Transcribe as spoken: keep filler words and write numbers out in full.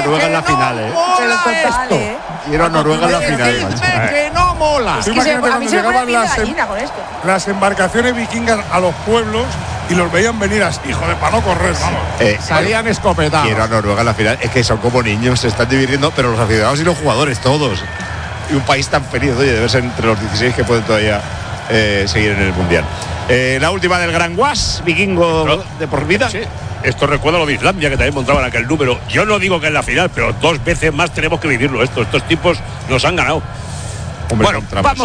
Noruega en la final, ¿eh? Pero total, ¿eh? Quiero a Noruega en la final, macho. que no mola. Es que se, a mí se me pone piel de gallina con esto. Las embarcaciones vikingas a los pueblos y los veían venir así, hijo de para no correr, vamos. Eh, Salían escopetados. Quiero a Noruega en la final. Es que son como niños, se están divirtiendo, pero los aficionados y los jugadores, todos. Y un país tan feliz, oye, debe ser entre los dieciséis que pueden todavía eh, seguir en el Mundial. Eh, la última del Gran Guas, vikingo Pero, de por vida. Sí. Esto recuerda lo de Islandia, que también montaban aquel número. Yo no digo que en la final, pero dos veces más tenemos que vivirlo esto. Estos tipos nos han ganado. Hombre, bueno, entramos. vamos.